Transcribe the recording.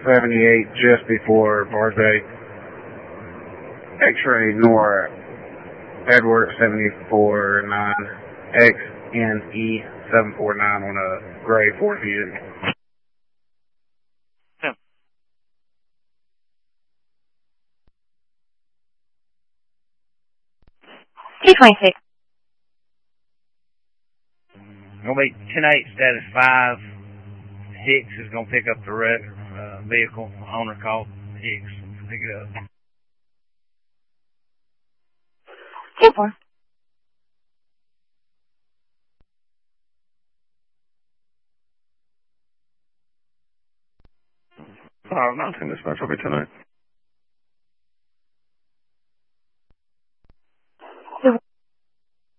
78 just before Bars Bay. X-ray Nora Edward 74-9 XNE 749 on a gray Ford Fusion. Yeah. 226. Gonna be 10-8 status 5. Hicks is gonna pick up the wreck vehicle. Owner called Hicks to pick it up. 2-4. Mountain dispatch will be tonight.